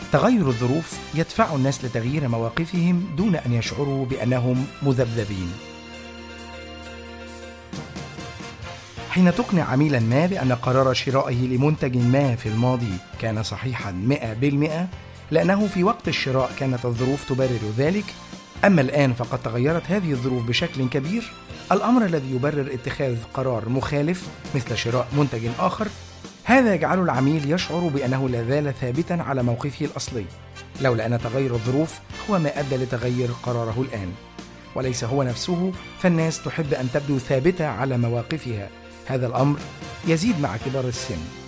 تغير الظروف يدفع الناس لتغيير مواقفهم دون أن يشعروا بأنهم مذبذبين. حين تقنع عميلا ما بأن قرار شرائه لمنتج ما في الماضي كان صحيحا 100%، لأنه في وقت الشراء كانت الظروف تبرر ذلك، أما الآن فقد تغيرت هذه الظروف بشكل كبير، الأمر الذي يبرر اتخاذ قرار مخالف مثل شراء منتج آخر، هذا يجعل العميل يشعر بأنه لا زال ثابتا على موقفه الأصلي، لولا أن تغير الظروف هو ما أدى لتغير قراره الآن، وليس هو نفسه. فالناس تحب أن تبدو ثابتة على مواقفها، هذا الأمر يزيد مع كبار السن.